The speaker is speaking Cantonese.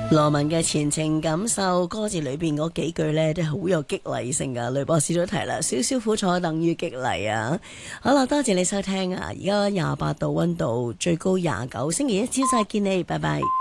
羅文嘅前情感受歌詞裏邊嗰幾句呢，都係好有激勵性噶。雷博士都提啦，少少苦楚等於激勵啊。好啦，多謝你收聽啊！而家28度溫度，最高29，星期一朝再見你，拜拜。